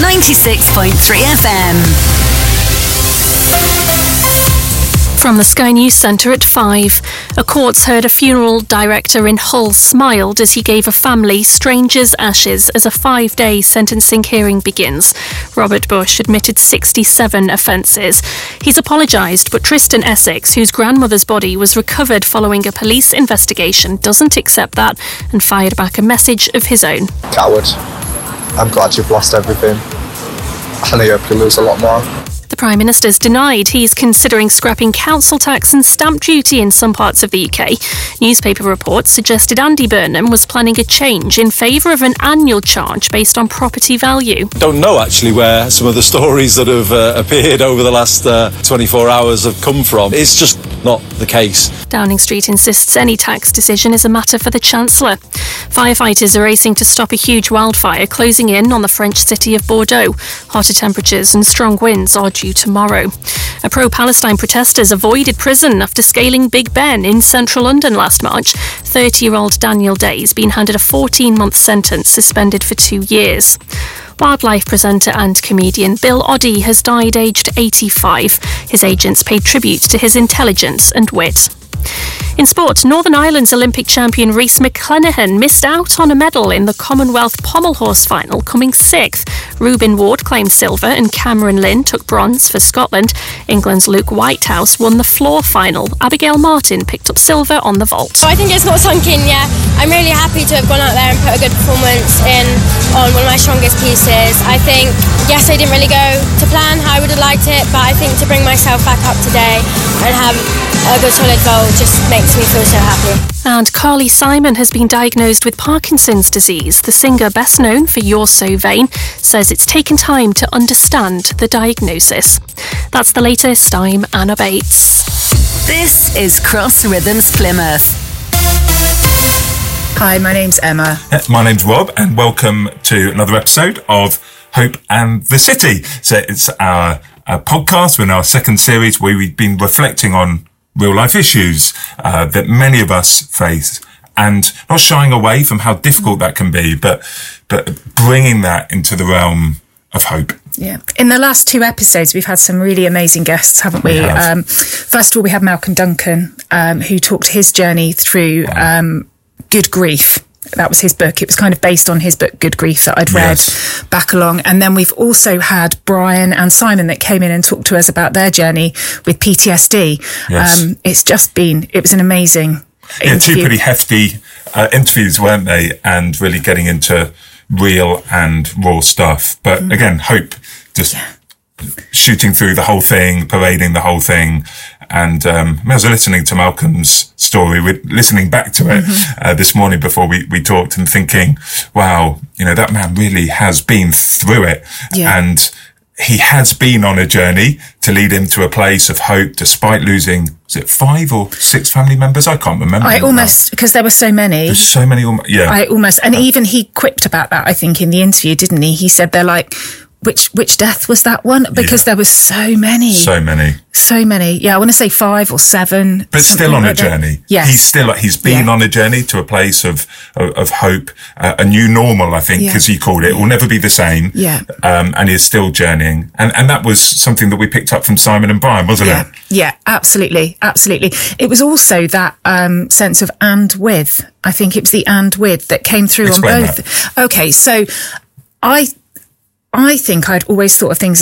96.3 FM. From the Sky News Centre at 5. A court's heard a funeral director in Hull smiled as he gave a family stranger's ashes as a 5-day sentencing hearing begins. Robert Bush admitted 67 offences. He's apologised, but Tristan Essex, whose grandmother's body was recovered following a police investigation, doesn't accept that and fired back a message of his own. Coward. I'm glad you've lost everything. And I hope you lose a lot more. The Prime Minister's denied he's considering scrapping council tax and stamp duty in some parts of the UK. Newspaper reports suggested Andy Burnham was planning a change in favour of an annual charge based on property value. Don't know actually where some of the stories that have appeared over the last 24 hours have come from. It's just not the case. Downing Street insists any tax decision is a matter for the Chancellor. Firefighters are racing to stop a huge wildfire closing in on the French city of Bordeaux. Hotter temperatures and strong winds are due tomorrow. A pro-Palestine protesters avoided prison after scaling Big Ben in central London last March. 30-year-old Daniel Day's been handed a 14-month sentence, suspended for 2 years. Wildlife presenter and comedian Bill Oddie has died aged 85. His agents paid tribute to his intelligence and wit. In sport, Northern Ireland's Olympic champion Rhys McClenaghan missed out on a medal in the Commonwealth Pommel Horse final, coming 6th. Reuben Ward claimed silver and Cameron Lynn took bronze for Scotland. England's Luke Whitehouse won the floor final. Abigail Martin picked up silver on the vault. I think it's not sunk in yet. I'm really happy to have gone out there and put a good performance in on one of my strongest pieces. I think, yes, I didn't really go to plan how I would have liked it, but I think to bring myself back up today and have a good solid goal just makes me feel so happy. And Carly Simon has been diagnosed with Parkinson's disease. The singer, best known for You're So Vain, says it's taken time to understand the diagnosis. That's the latest. I'm Anna Bates. This is Cross Rhythms Plymouth. Hi, my name's Emma. My name's Rob, and welcome to another episode of Hope and the City. So it's our podcast. We're in our second series where we've been reflecting on real life issues that many of us face, and not shying away from how difficult that can be, but bringing that into the realm of hope. Yeah. In the last 2 episodes, we've had some really amazing guests, haven't we? First of all, we had Malcolm Duncan, who talked his journey through Good Grief. That was his book. It was kind of based on his book, Good Grief, that I'd read back along. And then we've also had Brian and Simon that came in and talked to us about their journey with PTSD. Yes. It was an amazing interview. 2 pretty hefty interviews, weren't they? And really getting into real and raw stuff. But again, hope, just shooting through the whole thing, parading the whole thing. And I was listening to Malcolm's story, listening back to it this morning before we talked, and thinking, wow, that man really has been through it. Yeah. And he has been on a journey to lead him to a place of hope despite losing, was it 5 or 6 family members? I can't remember. I almost, because there were so many. There's so many, I almost, and even he quipped about that, I think, in the interview, didn't he? He said they're like, which death was that one? Because there was so many. Yeah, I want to say 5 or 7. But still on a journey. Yes. He's been on a journey to a place of hope, a new normal, I think, as he called it. It will never be the same. Yeah. And he's still journeying. And that was something that we picked up from Simon and Brian, wasn't it? Yeah, absolutely. Absolutely. It was also that sense of and with. I think it was the and with that came through. Explain on both. That. Okay, so I think I'd always thought of things